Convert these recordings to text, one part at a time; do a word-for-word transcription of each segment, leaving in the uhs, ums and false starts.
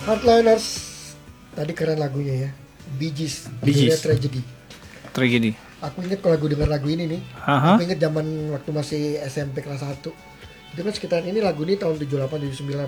Hardliners tadi keren lagunya ya. Bee Gees, Bee Gees. Tragedy. Tragedy. Aku inget kalau lagu dengar lagu ini nih. Aha. Aku inget zaman waktu masih S M P kelas satu. Itu kan sekitar ini lagu ini tahun tujuh puluh delapan tujuh puluh sembilan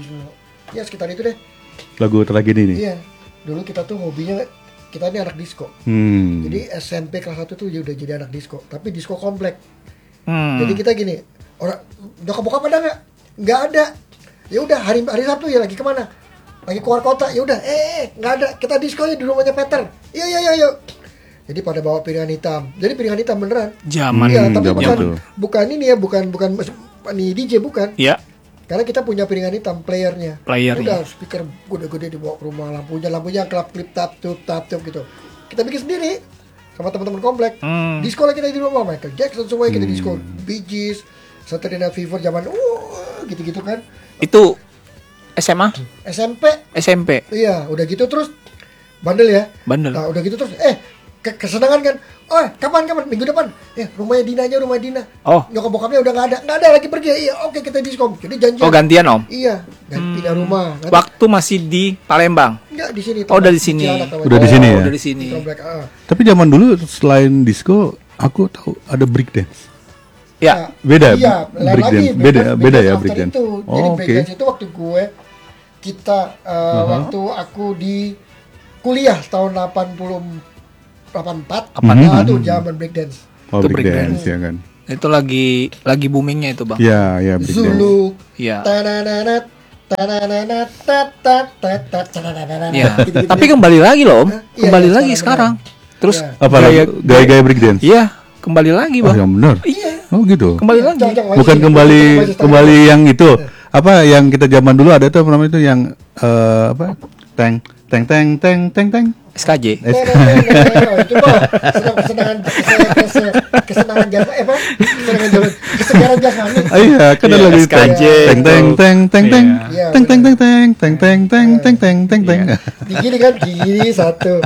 ya sekitar itu deh. Lagu Tragedy nih. Iya. Dulu kita tuh hobinya kita ini anak disco. Hmm. Jadi S M P kelas satu tuh ya udah jadi anak disco, tapi disco komplek. Hmm. Jadi kita gini, orang nyokap bokap ada nggak? Nggak ada. Ya udah hari hari Sabtu ya lagi kemana? Lagi keluar kota. Ya udah, eh nggak ada. Kita diskonya di rumahnya Peter. Iya iya iya iya. Jadi pada bawa piringan hitam. Jadi piringan hitam beneran. Zaman. Iya, tapi zaman bukan tuh. bukan ini ya, bukan bukan nih D J bukan. Ya. Karena kita punya piringan hitam playernya. Playernya. Udah speaker gede-gede dibawa ke rumah, lampunya lampunya klap klip tap tup tap tup gitu. Kita bikin sendiri sama teman-teman komplek. Hmm. Disco lagi kita di rumah Michael Jackson semua kita disco. Bee Gees, Saturday Night Fever zaman uh gitu-gitu kan. Itu S M A, S M P. S M P. Iya, udah gitu terus bandel ya. Bandel. Nah, udah gitu terus eh ke- kesenangan kan. Oh, kapan kapan minggu depan? Eh, rumahnya Dina aja, rumah Dina. Oh. Nyokap bokapnya udah nggak ada. Nggak ada lagi pergi. Iya, oke kita diskom. Jadi janjian. Oh, gantian Om. Iya, ganti pindah rumah. Nanti- Waktu masih di Palembang. Enggak di sini. Oh, udah di sini. Udah di sini ya? Udah di sini. Di komplek, ah. Tapi zaman dulu selain disco, aku tahu ada break dance. Ya. Beda, Iya, lain break lagi. dance. Beda, break beda dance ya after break dance. itu. Jadi Oh, break oke. dance itu waktu gue kita uh, Uh-huh. waktu aku di kuliah tahun delapan puluh delapan empat. Apa Nah, tuh? itu zaman break dance. Oh, Itu break break dance ya kan. Itu lagi lagi boomingnya itu, Bang. Ya, ya break dance. Zulu. Iya. Tanananat, tanananat, tat, tat, tat, tat, tanananat. Iya. Gitu-gitu Tapi deh. kembali lagi loh, Om. Hah? Iya, Kembali iya, lagi sekarang sekarang. Terus Iya. Apa gaya lagu- gaya-gaya break dance? Iya, kembali lagi, Oh, Bang. yang benar. Iya. Oh, gitu. Kembali Iya, lagi. jangan- jangan Bukan masih- kembali masih kembali yang itu. Apa yang kita zaman dulu ada tuh apa namanya itu yang eh, apa? Teng teng teng teng teng teng. S K J. Eh, Itu mah senang kesenangan kesenangan kesenangan jasmani eh apa kesenangan jasmani kesegaran jasmani. Ah, iya, kan ada Iya, lagi S K J teng teng teng teng teng Iya, teng teng teng teng teng teng teng teng teng teng teng. Gini kan gini satu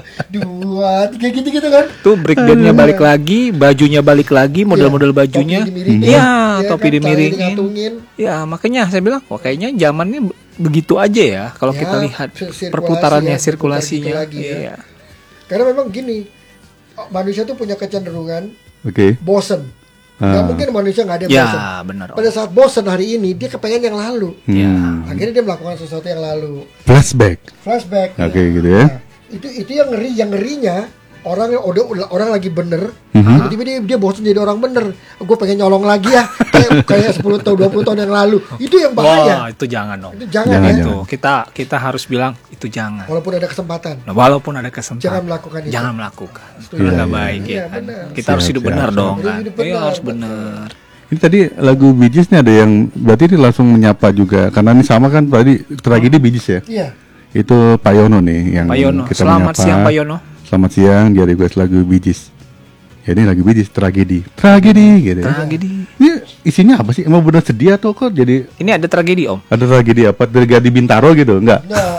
dua tiga gitu gitu kan. Tuh breakdance-nya balik lagi, bajunya balik lagi, model-model bajunya. Topi dimiringin, Iya, ya topi kan, celana dimiringin. digatungin. Ya, makanya saya bilang, wah kayaknya zamannya be- begitu aja ya kalau Ya, kita lihat sir- sirkulasi perputarannya, ya, berputar sirkulasinya. gitu lagi ya. Iya. Karena memang gini manusia tuh punya kecenderungan Oke. bosen. Ah. Gak mungkin manusia nggak ada Ya, bosen. benar. Om. Pada saat bosen hari ini dia kepengen yang lalu. Ya. Hmm. Akhirnya dia melakukan sesuatu yang lalu. Flashback. Flashback. Oke, ya. gitu ya. Nah, itu itu yang ngeri, yang ngerinya orang yang udah orang lagi bener, Mhm. tiba-tiba dia, dia bosan jadi orang bener. Gue pengen nyolong lagi ya, kayak kayak sepuluh tahun, dua puluh tahun yang lalu. Itu yang bahaya. Wah, itu jangan dong. Itu jangan, Jangan, ya. jangan. Tuh, kita kita harus bilang itu jangan. Walaupun ada kesempatan, Nah, walaupun ada kesempatan, jangan melakukan itu. jangan melakukan. Setuju. Nggak Iya, baik iya. ya Iya, kan. benar. Kita Siap, harus hidup siap, benar siap. dong Hidup kan. hidup Iya benar, harus betul. benar. Ini tadi lagu Bee Gees nih ada yang berarti ini langsung menyapa juga karena ini sama kan tadi tragedi Bee Gees ya. Iya. Itu Pak Yono nih yang Pak Yono, kita selamat menyapa. siang Pak Yono. Selamat siang, dia request lagu Bee Gees. Ya ini lagu Bee Gees tragedi. Tragedi gitu. ya. Tragedi. Ini isinya apa sih? Emang benar sedih atau kok jadi Ini ada tragedi Om. ada tragedi apa? Tragedi Bintaro gitu? Enggak. Nah.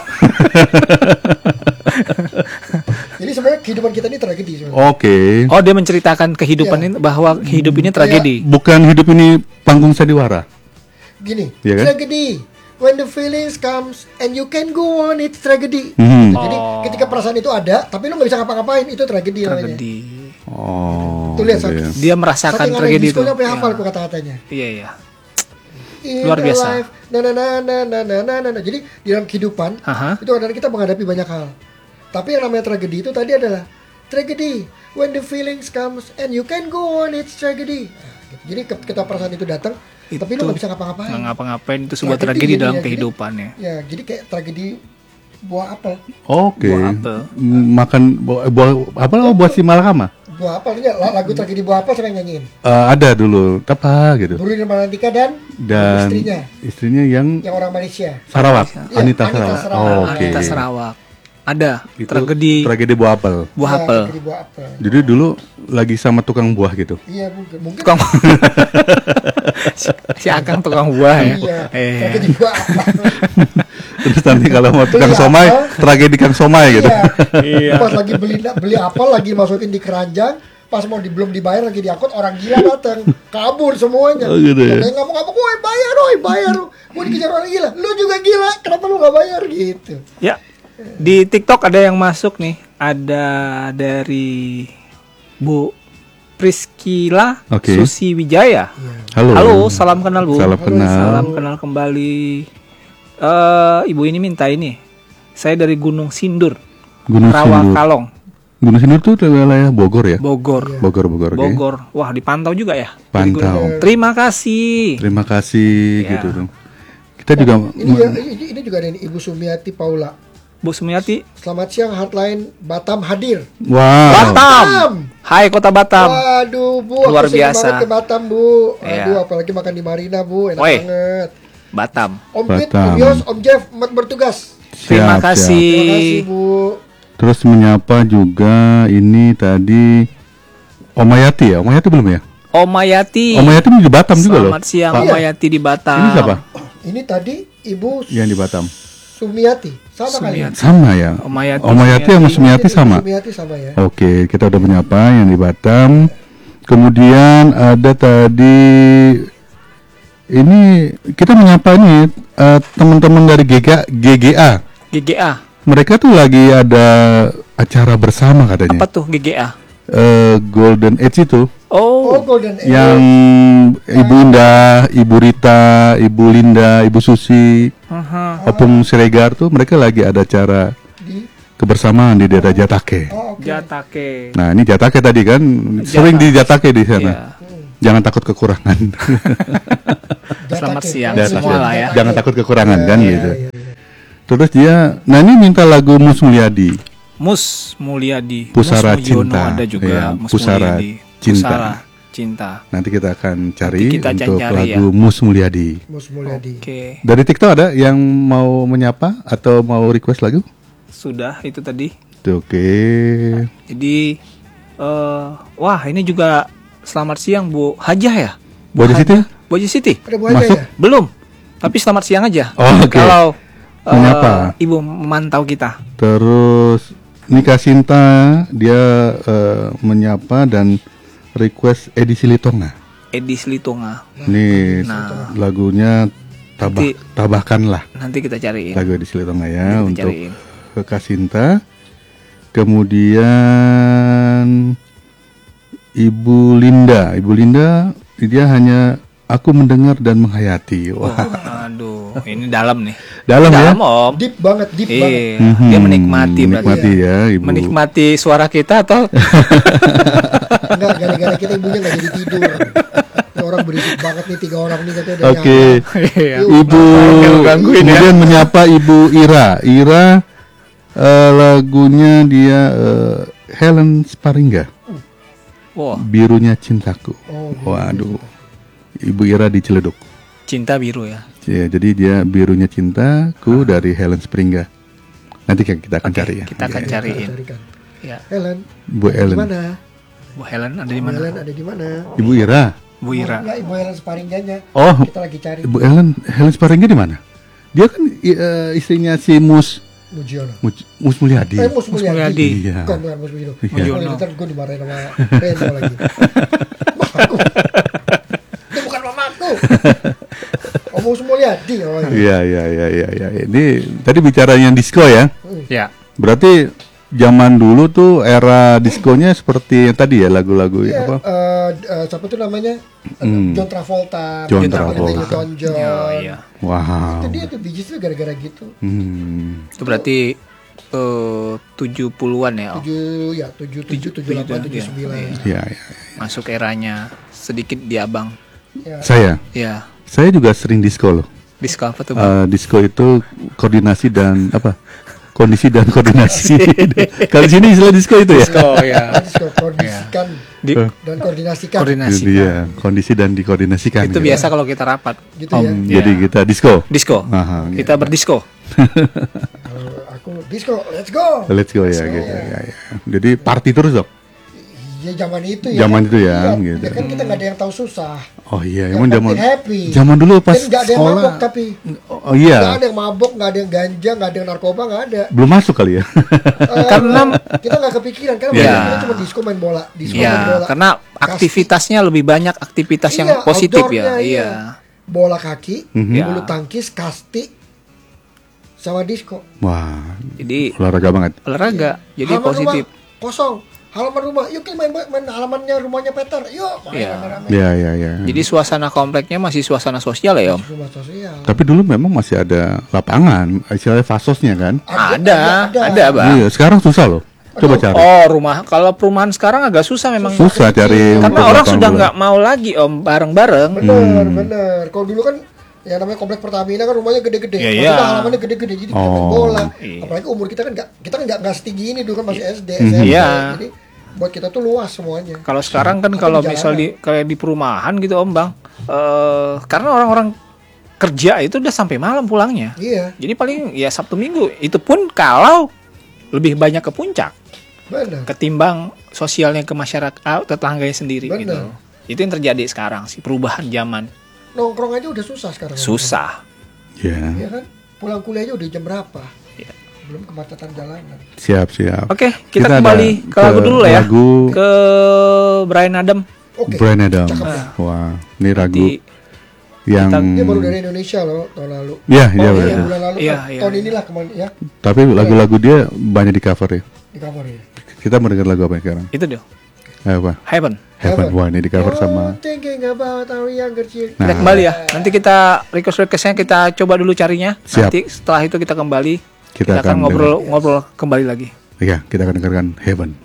Jadi sebenarnya kehidupan kita ini tragedi sebenarnya. Oke. Oh dia menceritakan kehidupan Iya. ini bahwa hidup ini tragedi. Bukan hidup ini panggung sandiwara. Gini, Iya kan? tragedi. When the feelings comes and you can go on, it's tragedy. Hmm. Jadi ketika perasaan itu ada, tapi lu nggak bisa ngapa-ngapain, itu tragedi namanya. Tragedi. Oh. Tuh lihat, gitu ya. Dia merasakan Saking aneh tragedi itu. diskonya sampai hafal Ya. aku kata-katanya. Iya iya. In Luar the biasa. life, na na na na na na na na na. Jadi di dalam kehidupan Aha. itu kadang kita menghadapi banyak hal. Tapi yang namanya tragedi itu tadi adalah tragedi. When the feelings comes and you can go on, it's tragedy. Nah, gitu. Jadi ketika perasaan itu datang, tapi lu nggak bisa ngapa-ngapain. Nggak ngapa-ngapain itu sebuah Tragedi tragedi jadi dalam ya, kehidupannya. Ya, jadi kayak tragedi buah apel. Oke. Buah apel. M- Makan buah, buah apa lo buat si malakama? Buah apel, ya, lagu tragedi buah apel siapa yang nyanyiin? Eh, ada dulu apa gitu. Buru Nirmalantika dan, Dan istrinya istrinya yang yang orang Malaysia. Sarawak, Iya, Anita Anita Sarawak. Sarawak. Oh, oke. Anita Sarawak. Ada Itu tragedi tragedi buah apel. buah Ya, apel. tragedi buah apel. Jadi dulu lagi sama tukang buah gitu. Iya mungkin, mungkin. Tukang si, si Akang tukang buah ya. Iya, Eh. tragedi buah apel. Terus nanti kalau mau tukang Beli somai, apel. tragedi kang somai gitu. Iya. Iya. Pas lagi beli beli apel lagi masukin di keranjang, Pas mau di, belum dibayar lagi diangkut, orang gila datang, kabur semuanya. Oh, gitu ya? Katanya ngamuk-ngamuk, woi bayar, woi bayar, gue dikejar orang gila. Lu juga gila, kenapa lu nggak bayar gitu? Ya. Di TikTok ada yang masuk nih. Ada dari Bu Priskila Oke. Susi Wijaya. Halo. Halo, salam kenal Bu. Salam kenal. Salam kenal kembali. Eh, Ibu ini minta ini. Saya dari Gunung Sindur, Gunung Rawa Sindur. Kalong, Gunung Sindur tuh wilayah Bogor ya? Bogor. Bogor, Bogor. oke. Bogor. Wah, dipantau juga ya. Dari Pantau. Gunung. Terima kasih. Terima kasih Ya. gitu dong. Kita juga Ini, ya, ini, ini juga ada ini, Ibu Sumiati Paula. Bu Sumiati. Selamat siang, hotline Batam hadir. wow. Batam. Hai Kota Batam. Waduh Bu, Luar aku sering biasa. banget ke Batam Bu. Iya. Aduh, apalagi makan di Marina Bu, enak Woi. banget. Batam. Om Pit, Batam. Om Yos, Om Jeff, mat bertugas. Terima Siap, kasih. siap. Terima kasih Bu. Terus menyapa juga ini tadi Omayati ya? Omayati belum ya? Omayati. Omayati di Batam juga loh. Selamat siang Pak. Omayati di Batam. Ini siapa? Ini tadi Ibu Yang di Batam. Sumiati, sama kali. Sumiati. Sama ya? Omayati, Omayati sama Sumiati sama? Sumiati sama ya. Oke, kita udah menyapa yang di Batam. Kemudian ada tadi ini kita menyapa nih eh, teman-teman dari G G A, G G A. G G A. Mereka tuh lagi ada acara bersama katanya. Apa tuh G G A? Eh, Golden Age itu Oh, Oh, Golden Age. yang Ibu Indah, Ibu Rita, Ibu Linda, Ibu Susi, aha. Opung Siregar tuh mereka lagi ada acara Di, kebersamaan di daerah Jatake. oh, oke. Jatake. Nah ini Jatake tadi kan sering di Jatake di sana. Iya. Jangan takut kekurangan. Selamat Jatake. siang Oh, Jatake. semua lah ya. Jangan takut kekurangan kan Iya, gitu. iya, iya. Terus dia, nah ini minta lagu Mus Mulyadi, Mus Mulyadi. Pusara Mus Mulyono Cinta. ada juga. Iya, Mus Pusara Mulyadi. Cinta. Pusara Cinta. Nanti kita akan cari Nanti kita untuk cari lagu Mus Mulyadi. Mus Mulyadi. Oke. Dari TikTok ada yang mau menyapa atau mau request lagu? Sudah itu tadi. Oke. Jadi eh wah, ini juga selamat siang Bu Hajah ya? Bu Hajah Siti? Bu Hajah Siti? Ada Bu Haja Masuk. ya? Belum. Tapi selamat siang aja. Oh, oke. Kalau eh, Menyapa. Ibu memantau kita. Terus Nika Sinta dia eh, menyapa dan request edisi Litonga. Edis Litonga. Ini Nah. lagunya tabah Nanti- tabahkanlah Nanti kita cariin. lagu edisi Litonga ya Nanti kita untuk cariin. Kak Sinta. Kemudian Ibu Linda, Ibu Linda dia hanya aku mendengar dan menghayati. Oh, Wah, aduh, ini dalam nih. dalam ya? Dalam Om. Deep banget, deep banget. Iya, Mhm, dia menikmati berarti. menikmati ya, Ibu. Menikmati suara kita atau Enggak, gara-gara kita ibunya nggak jadi tidur. Ini orang berisik banget nih, tiga orang nih katanya dari Oke. Iya. Ibu Jangan gangguin ya. kemudian menyapa Ibu Ira. Ira eh, lagunya dia eh, Helen Sparingga, Wah, Birunya Cintaku. Oh, Waduh. Ibu Ira di Ciledug. cinta biru ya. Ya, jadi dia Birunya Cintaku dari Helen Sparingga. Nanti kita akan Oke, cari ya. kita akan Ya, ya. cariin. Carikan. Ya, Helen, Bu di Helen. mana? Bu Helen ada di Helen mana? ada di mana? Ibu Ira. Bu Ira. Enggak, Ibu Helen Sparingganya. Oh, Kita lagi cari Ibu Helen Helen Sparingga di mana? Dia kan i- eh, istrinya si Mus Mujiono. Mus, Mus Mulyadi. Eh, Mus Mus Mulyadi. Mulyadi. Iya. Bukan, bukan Mus Mujiono. Iya. Mujiono. Ntar gue dimarahin sama Reno lagi. Mamaku. Itu bukan mamaku. Oh, Mus Mulyadi. Oh, iya. Iya, iya, iya, iya, iya. Ini tadi bicara yang disco ya. Ya. Berarti zaman dulu tuh era diskonya seperti yang tadi ya, lagu-lagu Iya, apa? eh, eh, siapa tuh namanya? Eh, Hmm. John Travolta. John Travolta. Travolta. Elton John. Ya, iya. Wow. Itu dia tuh Bee Gees tuh gara-gara gitu. Hmm. Itu berarti eh tujuh puluhan ya, Om. Tujuh, ya tujuh, tujuh, tujuh, delapan, tujuh, tujuh, sembilan. iya. Iya, iya. Masuk eranya sedikit di Abang. Ya. Saya, Ya. saya juga sering disko loh. Disko apa tuh, Bang? Eh, disko itu koordinasi dan apa? Kondisi dan koordinasi. Kalau di sini istilah disko itu ya. Disko ya. Harus koordinasikan Di, dan koordinasikan. koordinasi. Itu dia, kondisi dan dikoordinasikan. Itu gitu. biasa kalau kita rapat. Gitu Om, ya. jadi Ya. kita disko. Disko. Aha, Kita berdisko. Kalau aku disco, let's go. Let's go ya, gitu, ya, ya. Jadi party terus dong. Ya zaman itu ya. Zaman kan? itu ya, Iya, gitu. ya kan kita nggak ada yang tahu susah. Oh iya, Yang emang zaman penting happy. zaman dulu pas Dan nggak ada yang sekolah. mabok tapi. Oh iya. Nggak ada yang mabok, nggak ada yang ganja, nggak ada yang narkoba, nggak ada. Belum masuk kali ya. Eh, Karena kita nggak kepikiran karena Iya. kita cuma disco main bola, disco main Ya, bola. karena aktivitasnya lebih banyak aktivitas yang Iya, positif outdoornya, ya. iya. Iya. Bola kaki, Mhm. Iya. bulu tangkis, kasti, sama disco. Wah, Jadi olahraga banget. olahraga, jadi Halaman positif. rumah kosong, halaman rumah, yuk kita main main halamannya rumahnya Peter, yuk main Iya. rame-rame. Ya, ya, ya. Jadi suasana kompleknya masih suasana sosial ya, Om. Rumah sosial. Tapi dulu memang masih ada lapangan, istilahnya fasosnya kan. Ada, ada, Bang. Iya, sekarang susah loh. Coba cari. Oh, rumah. Kalau perumahan sekarang agak susah memang. Susah cari. Karena untuk orang lapangan sudah bola. nggak mau lagi, Om, bareng-bareng. Bener, bener. Kalau dulu kan ya namanya komplek Pertamina kan rumahnya gede-gede, Iya, maksudnya iya. halamannya gede-gede, jadi kita Oh. main bola. Iya. Apalagi umur kita kan nggak, kita kan nggak nggak setinggi ini dulu kan masih S D, Mhm. S M P, Iya. jadi buat kita tuh luas semuanya. Kalau sekarang kan Atau kalau di misal di kayak di perumahan gitu, Om, Bang. eh karena orang-orang kerja itu udah sampai malam pulangnya. Iya, Jadi paling ya Sabtu Minggu. Itu pun kalau lebih banyak ke puncak bener. ketimbang sosialnya ke masyarakat tetangganya sendiri Bener. gitu. Itu yang terjadi sekarang sih, perubahan zaman. Nongkrong aja udah susah sekarang. Susah. Ya, Iya kan? Pulang kuliahnya udah jam berapa? Iya. Belum kemacetan jalanan. siap, siap. Oke, kita, Kita kembali ada ke lagu ke dulu lah ya. lagu Ke Bryan Adam. Oke. Bryan Adams. Cakep ya. Wah, ini lagu Nanti yang Dia baru dari Indonesia loh tahun lalu. ya, ya, Oh, benar. Iya, bulan lalu. Iya, kan. iya, tahun iya. inilah kemarin ya Tapi lagu-lagu dia banyak di cover ya. di cover ya. Kita mau dengar lagu apa sekarang? itu deh. Eh, apa? Heaven. Heaven. Wah, ini di cover sama. Oh, thinking about our younger children. Kita Nah. kembali ya. Nanti kita request-requestnya kita coba dulu carinya. Siap. Nanti setelah itu kita kembali. Kita Kita, akan akan ngobrol-ngobrol kembali lagi. Ya, kita akan dengarkan Heaven.